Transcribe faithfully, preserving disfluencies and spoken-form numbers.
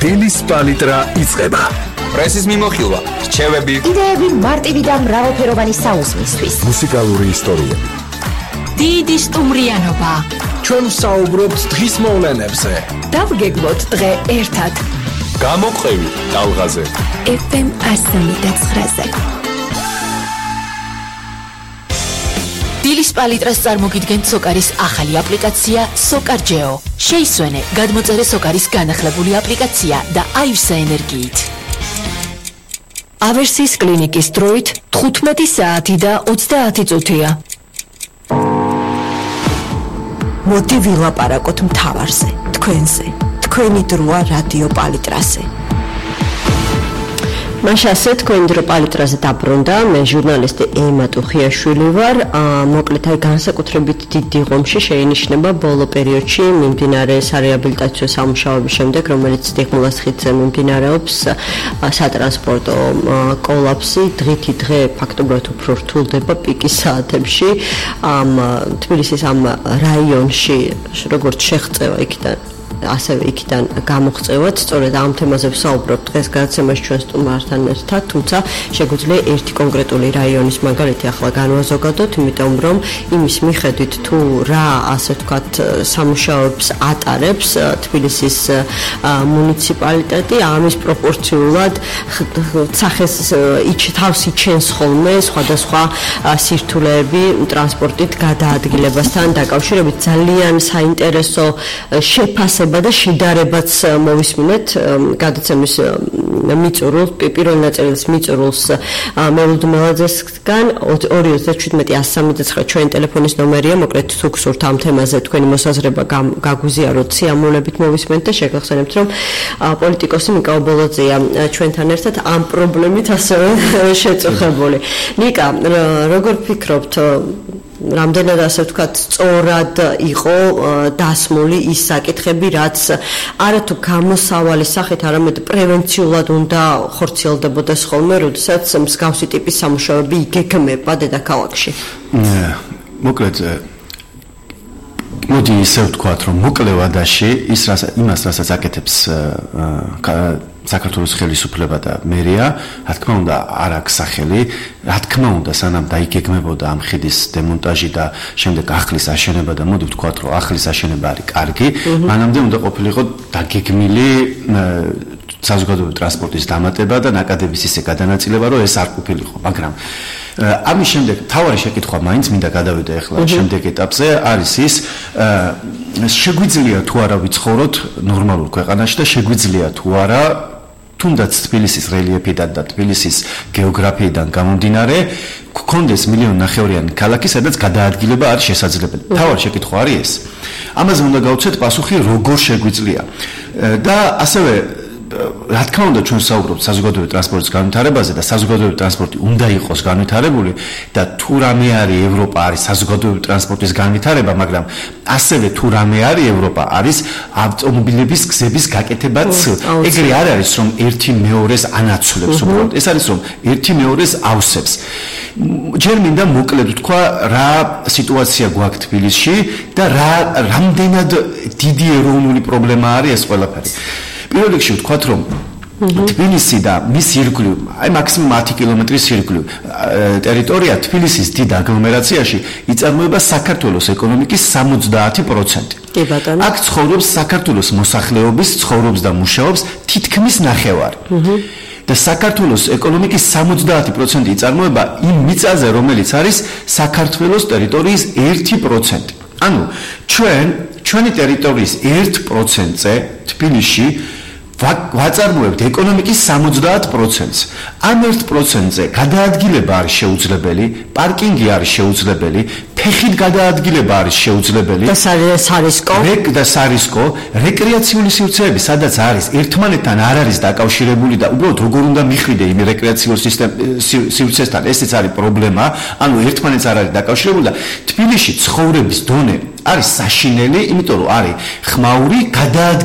დილის პალიტრა იწყება. პრესის მიმოხილვა, რჩევები, იდეები მარტივი და მრავალფეროვანი საუზმისთვის. მუსიკალური ისტორიები. დიდი სტუმრიანობა. ჩვენ ვსაუბრობთ დღის მოვლენებზე. დავგეგმოთ დღე ერთად. გამოყევი ტალღაზე. ეფ ემ ასამი და ცხრაზე. დილის პალიტრას წარმოგიდგენთ სოკარის ახალი აპლიკაცია SOCARGEO. შეისვენე, გადმოწერე სოკარის განახლებული აპლიკაცია და აივსე ენერგიით. ავერსის კლინიკის დროით თხუთმეტი საათი და ოცდაათი წუთია. მოდი ვილაპარაკოთ მთავარზე, თქვენზე, თქვენი დროა რადიო პალიტრაზე. მაშასე თქვენ დრო პალიტრაზე დაბრუნდა, მე ჟურნალისტი ეიმა ტუხიაშვილი ვარ. მოკლედ აი განსაკუთრებით დიდი ღომში შეინიშნება ბოლო პერიოდში მიმდინარე სარეაბილიტაციო სამუშაოების შემდეგ, რომელიც დიღმულას ხიდზე მიმდინარეობს, სატრანსპორტო კოლაფსი დღითი დღე ფაქტობრივად უფრო რთულდება პიკის საათებში. ამ თბილისის ამ რაიონში როგორც შეღწევა იქიდან ასევე იქიდან გამოღწევად, სწორედ ამ თემაზე ვსაუბრობთ დღეს გადაცემაში ჩვენ სტუმართან ერთად, თუმცა შეგვიძლია ერთი კონკრეტული რაიონის მაგალითი ახლა განვაზოგადოთ, იმიტომ რომ იმის მიხედვით თუ რა ასე ვთქვათ სამუშაოებს ატარებს თბილისის მუნიციპალიტეტი, ამის პროპორციულად სახეს თავს იჩენს ხოლმე სხვადასხვა სირთულეები ტრანსპორტით გადაადგილებასთან დაკავშირებით. ძალიან საინტერესო შეფასება და შედარებაც მოვისმინეთ გადაცემის მიწურულს, პირველ ნაწილის მიწურულს მელუდ მელაძესგან ორი ოცდაშვიდი ათი სამი ცხრა ჩვენი ტელეფონის ნომერია, მოკლედ თუ გსურთ ამ თემაზე თქვენი მოსაზრება გაგვიზიაროთ, სიამოვნებით მოვისმენთ და შეგახსენებთ, რომ პოლიტიკოსი ნიკა ობოლაძეა ჩვენთან ერთად ამ პრობლემით ასევე შეწუხებული. ნიკა, როგორ ფიქრობთ, რამდენად ასე ვთქვათ სწორად იყო დასმული ის საკითხები, რაც არათუ გამოსავალი სახით, არამედ პრევენციულად უნდა ხორციელდებოდეს ხოლმე, როდესაც მსგავსი ტიპის სამუშაოები იგეგმება დედაქალაქში? მოკლედ მოდი ისე ვთქვათ, რომ მოკლე ვადაში ის იმას, რასაც აკეთებს საქართველოს ხელისუფლება და მერია, რა თქმა უნდა, არ აქვს სახელი, რა თქმა უნდა, სანამ დაიგეგმებოდა ამ ხიდის დემონტაჟი და შემდეგ ახლის აშენება და მოდი ვთქვათ, რომ ახლის აშენება არის კარგი, მანამდე უნდა ყოფილიყო დაგეგმილი საზოგადოებრივი ტრანსპორტის დამატება და ნაკადების ისე გადანაწილება, რომ ეს არ ყოფილიყო, მაგრამ ამის შემდეგ თავარი შეკითხვა მაინც მინდა გადავიდე ახლა შემდეგ ეტაპზე, არის ის შეგვიძლია თუ არა ვიცხოვროთ ნორმალურ ქვეყანაში და შეგვიძლია თუ არა თუნდაც თბილისის რელიეფიდან და თბილისის გეოგრაფიიდან გამომდინარე გქონდეს მილიონი ნახევრიანი ქალაქი, სადაც გადაადგილება არის შესაძლებელი. თავარი შეკითხვა არის ეს. ამაზე უნდა გავუცეთ პასუხი, როგორ შეგვიძლია. და ასევე რა თქმა უნდა ჩვენ საუბრობთ საზოგადოებრივი ტრანსპორტის განვითარებაზე და საზოგადოებრივი ტრანსპორტი უნდა იყოს განვითარებული და თუ რამე არის ევროპა არის საზოგადოებრივი ტრანსპორტის განვითარება, მაგრამ ასევე თუ რამე არის ევროპა არის ავტომობილების გზების გაკეთებაც. ეგრე არ არის რომ ერთი მეორეს ანაცვლებს უბრალოდ. ეს არის რომ ერთი მეორეს ავსებს. ჯერ მინდა მოკლედ ვთქვა რა სიტუაცია გვაქვს თბილისში და რა რამდენად დიდი ეროვნული პრობლემა არის ეს ყველაფერი. პირველ რიგში ვთქვათ, რომ თბილისი და მის ირგვლივ, აი მაქსიმუმ ათი კილომეტრის ირგვლივ ტერიტორია თბილისის დიდ აგლომერაციაში იწარმოება საქართველოს ეკონომიკის სამოცდაათი პროცენტი. კი ბატონო. აქ ცხოვრობს საქართველოს მოსახლეობის, ცხოვრობს და მუშაობს თითქმის ნახევარი. და საქართველოს ეკონომიკის სამოცდაათი პროცენტი იწარმოება იმ მიწაზე, რომელიც არის საქართველოს ტერიტორიის ერთი პროცენტი. ანუ ჩვენ ჩვენი ტერიტორიის ერთ პროცენტზე თბილისში ვაწარმოებთ ეკონომიკის სამოცდაათ პროცენტს. ამ ერთ პროცენტზე გადაადგილება არის შეუძლებელი, პარკინგი არის შეუძლებელი, ფეხით გადაადგილება არის შეუძლებელი და სარისკო და სარისკო რეკრეაციული სივრცეები, სადაც არის ერთმანეთთან არ არის დაკავშირებული და უბრალოდ როგორ უნდა მიხვიდე იმ რეკრეაციულ სივრცესთან, ესეც არის პრობლემა, ანუ ერთმანეთს არ არის დაკავშირებული და თბილისში ცხოვრების დონე არის საშინელი, იმიტომ რომ არის ხმაური გადაადგილება